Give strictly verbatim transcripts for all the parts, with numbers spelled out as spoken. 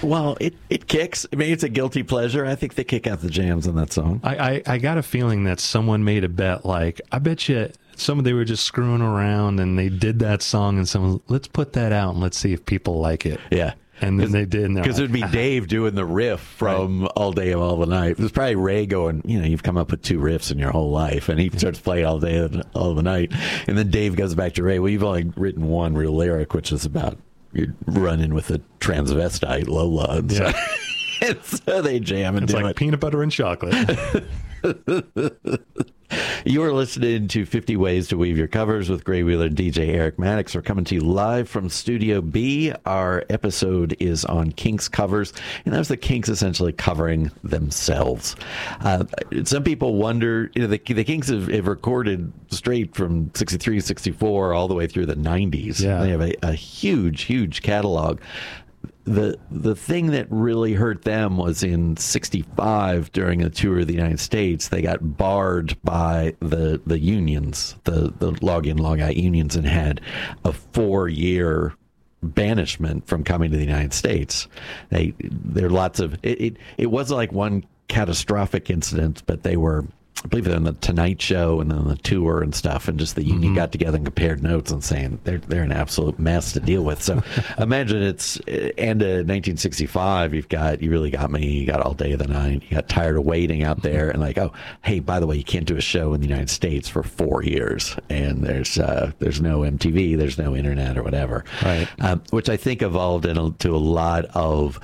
Well, it, it kicks. I mean, it's a guilty pleasure. I think they kick out the jams on that song. I, I, I got a feeling that someone made a bet, like, I bet you some they were just screwing around and they did that song and someone, let's put that out and let's see if people like it. Yeah. And then they did. Because like, it would be Dave doing the riff from right. All Day and All the Night. It was probably Ray going, you know, you've come up with two riffs in your whole life. And he starts playing All Day and All the Night. And then Dave goes back to Ray, well, you've only written one real lyric, which is about you're running with a transvestite, Lola. And, yeah. so, and so they jam and it's do like it. Peanut butter and chocolate. You are listening to fifty Ways to Weave Your Covers with Gray Wheeler and D J Eric Maddox. We're coming to you live from Studio B. Our episode is on Kinks covers, and that was the Kinks essentially covering themselves. Uh, some people wonder, you know, the, the Kinks have, have recorded straight from sixty-three, sixty-four all the way through the nineties. Yeah. They have a, a huge, huge catalog. The the thing that really hurt them was in sixty-five during a tour of the United States, they got barred by the the unions, the, the log-in, log-out unions, and had a four-year banishment from coming to the United States. They there are lots of it, it. It wasn't like one catastrophic incident, but they were, I believe, they're on the Tonight Show and then the tour and stuff, and just the union mm-hmm. got together and compared notes and saying they're they're an absolute mess to deal with. So imagine it's end of nineteen sixty-five. You've got You Really Got Me. You got All Day of the Night. You got Tired of Waiting out there, and like, oh, hey, by the way, you can't do a show in the United States for four years, and there's uh, there's no M T V, there's no internet or whatever, right? Um, which I think evolved into a lot of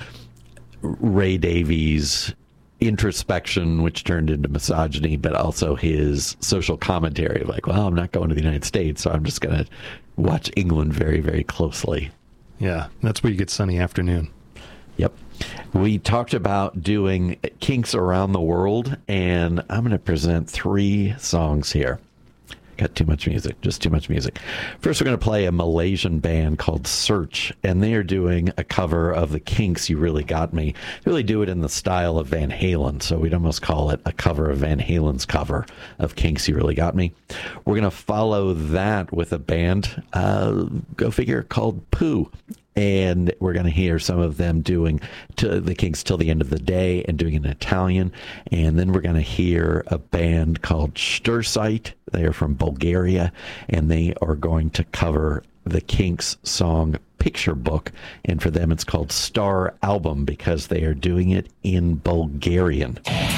Ray Davies introspection, which turned into misogyny, but also his social commentary of like, well, I'm not going to the United States, so I'm just going to watch England very, very closely. Yeah, that's where you get Sunny Afternoon. Yep. We talked about doing Kinks around the world, and I'm going to present three songs here. Got too much music, just too much music. First, we're going to play a Malaysian band called Search, and they are doing a cover of the Kinks' You Really Got Me. They really do it in the style of Van Halen, so we'd almost call it a cover of Van Halen's cover of Kinks' You Really Got Me. We're going to follow that with a band, uh, go figure, called Pooh. And we're going to hear some of them doing to the Kinks Till the End of the Day and doing it in Italian. And then we're going to hear a band called Stursite. They are from Bulgaria, and they are going to cover the Kinks song Picture Book. And for them, it's called Star Album because they are doing it in Bulgarian.